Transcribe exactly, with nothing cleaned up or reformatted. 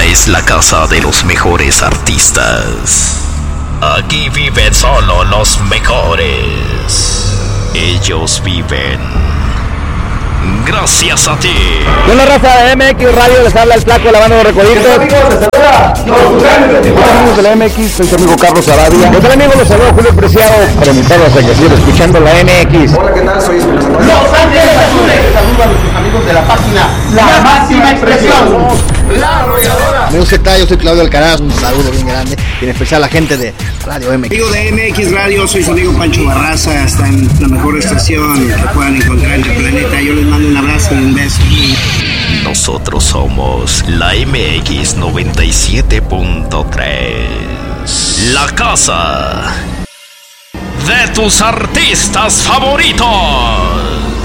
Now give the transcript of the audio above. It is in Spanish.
es la casa de los mejores artistas. Aquí viven solo los mejores. Ellos viven gracias a ti. Con la raza de M X Radio les habla el flaco de la banda de Recoditos. Amigos de la M X, soy su amigo Carlos Aradia. ¿Qué tal, amigos? Los saludo Julio Preciado para invitarlos a que sigan escuchando la M X. Hola, ¿qué tal? Soy Espinosa. Los Ángeles Azules. Saludos a nuestros amigos de la página La, la Máxima Expresión. La Arrolladora. Amigos, ¿qué tal? Yo soy Claudio Alcaraz, un saludo bien grande y en especial a la gente de Radio M X. Amigo de M X Radio, soy su amigo Pancho Barraza, está en la mejor estación que puedan encontrar en el planeta. Yo les mando un abrazo y un beso. Nosotros somos la M X noventa y siete punto tres, la casa de tus artistas favoritos.